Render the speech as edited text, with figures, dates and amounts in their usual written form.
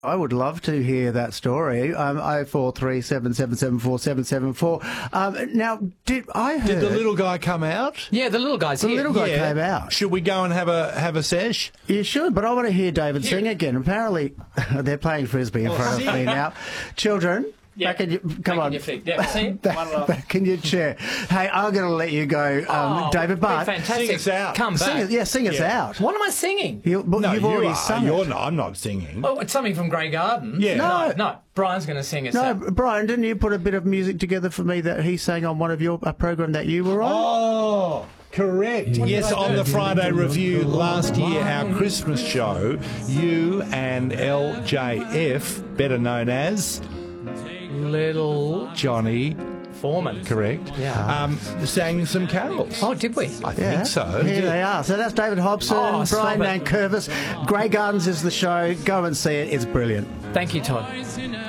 I would love to hear that story. 0437774774. Now, did the little guy come out? Yeah, the little guy's the here. little guy came out? Should we go and have a sesh? You should, but I want to hear David sing again. Apparently, they're playing frisbee in front of me now. Children. Yeah. Back in your, come on. Your feet. Yeah, see? Back in your chair. Hey, I'm going to let you go, David. But fantastic. Sing us out. Come back. Sing us out. What am I singing? You've already sung it. I'm not singing. Oh, it's something from Grey Garden. Yeah. No. Brian's going to sing us No, out. Brian, didn't you put a bit of music together for me that he sang on one of your program that you were on? Oh, correct. Yes, on the Friday Review last year, our Christmas show, you and LJF, better known as Little Johnny Foreman. Correct. Yeah. Sang some carols. Oh, did we? I think so. Here they are. So that's David Hobson, Brian Nankervis. Grey Gardens is the show. Go and see it. It's brilliant. Thank you, Todd.